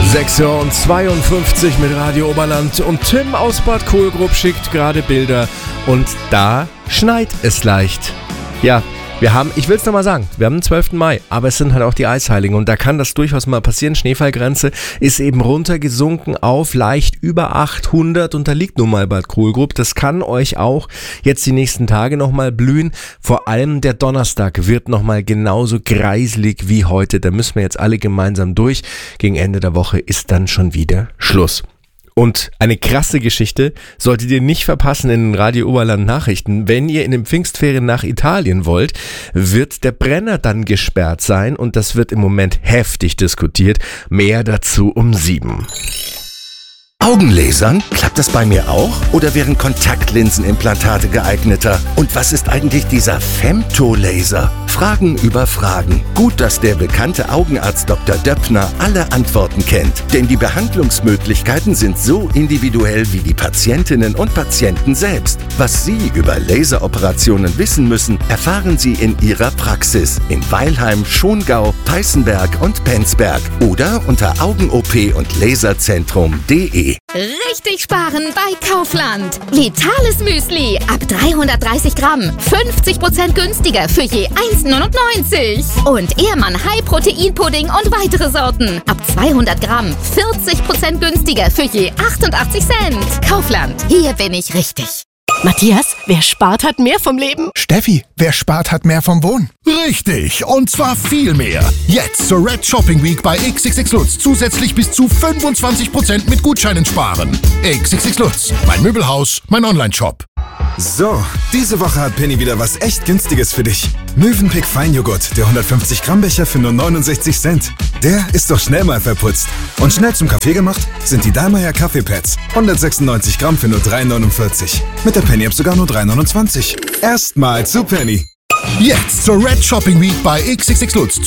6:52 Uhr mit Radio Oberland und Tim aus Bad Kohlgrub schickt gerade Bilder und da schneit es leicht. Ja, ich will es nochmal sagen, wir haben den 12. Mai, aber es sind halt auch die Eisheiligen und da kann das durchaus mal passieren. Schneefallgrenze ist eben runtergesunken auf leicht über 800 und da liegt nun mal Bad Kohlgrub. Das kann euch auch jetzt die nächsten Tage nochmal blühen. Vor allem der Donnerstag wird nochmal genauso greiselig wie heute. Da müssen wir jetzt alle gemeinsam durch. Gegen Ende der Woche ist dann schon wieder Schluss. Und eine krasse Geschichte solltet ihr nicht verpassen in den Radio Oberland Nachrichten. Wenn ihr in den Pfingstferien nach Italien wollt, wird der Brenner dann gesperrt sein und das wird im Moment heftig diskutiert. Mehr dazu um 7. Augenlasern? Klappt das bei mir auch? Oder wären Kontaktlinsenimplantate geeigneter? Und was ist eigentlich dieser Femtolaser? Fragen über Fragen. Gut, dass der bekannte Augenarzt Dr. Döppner alle Antworten kennt. Denn die Behandlungsmöglichkeiten sind so individuell wie die Patientinnen und Patienten selbst. Was Sie über Laseroperationen wissen müssen, erfahren Sie in Ihrer Praxis. In Weilheim, Schongau, Peißenberg und Penzberg. Oder unter Augen-OP und Laserzentrum.de. Richtig sparen bei Kaufland. Vitales Müsli ab 330 Gramm. 50% günstiger für je 1,99. Und Ehrmann High-Protein-Pudding und weitere Sorten. Ab 200 Gramm. 40% günstiger für je 88 Cent. Kaufland. Hier bin ich richtig. Matthias, wer spart, hat mehr vom Leben. Steffi, wer spart, hat mehr vom Wohnen. Richtig, und zwar viel mehr. Jetzt zur Red Shopping Week bei XXX Lutz zusätzlich bis zu 25% mit Gutscheinen sparen. XXX Lutz, mein Möbelhaus, mein Online-Shop. So, diese Woche hat Penny wieder was echt Günstiges für dich. Mövenpick Feinjoghurt, der 150 Gramm Becher für nur 69 Cent. Der ist doch schnell mal verputzt. Und schnell zum Kaffee gemacht sind die Dallmayr Kaffeepads. 196 Gramm für nur 3,49. Mit der Penny-App sogar nur 3,29. Erstmal zu Penny. Jetzt zur Red Shopping Week bei XXX Lutz